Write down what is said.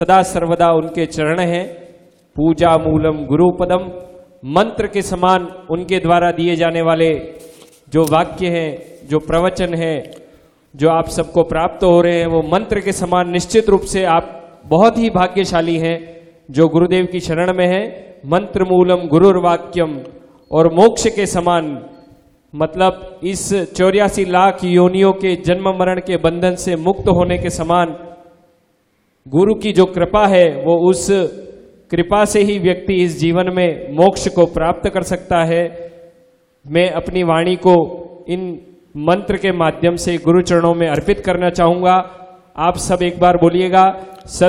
सदा सर्वदा उनके चरण हैं। पूजा मूलम गुरुपदम, मंत्र के समान उनके द्वारा दिए जाने वाले जो वाक्य हैं, जो प्रवचन है, जो आप सबको प्राप्त हो रहे हैं, वो मंत्र के समान निश्चित रूप से आप बहुत ही भाग्यशाली हैं जो गुरुदेव की शरण में है। मंत्र मूलम गुरुर्वाक्यम, और मोक्ष के समान, मतलब इस 84 लाख योनियों के जन्म मरण के बंधन से मुक्त होने के समान गुरु की जो कृपा है, वो उस कृपा से ही व्यक्ति इस जीवन में मोक्ष को प्राप्त कर सकता है। मैं अपनी वाणी को इन मंत्र के माध्यम से गुरु चरणों में अर्पित करना चाहूंगा। आप सब एक बार बोलिएगा,